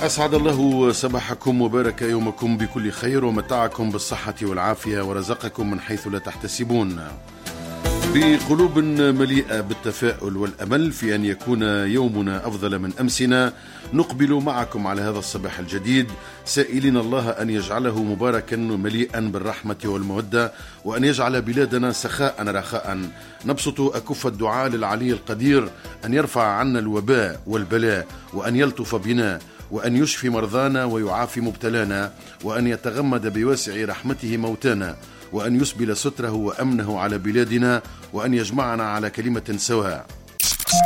أسعد الله صباحكم وبارك يومكم بكل خير ومتعكم بالصحة والعافية ورزقكم من حيث لا تحتسبون، بقلوب مليئة بالتفاؤل والأمل في أن يكون يومنا أفضل من أمسنا. نقبل معكم على هذا الصباح الجديد سائلين الله أن يجعله مباركا مليئا بالرحمة والمودة، وأن يجعل بلادنا سخاء رخاء. نبسط أكف الدعاء للعلي القدير أن يرفع عنا الوباء والبلاء، وأن يلطف بنا، وأن يشفي مرضانا ويعافي مبتلانا، وأن يتغمد بواسع رحمته موتانا، وأن يسبل ستره وأمنه على بلادنا، وأن يجمعنا على كلمة سواء.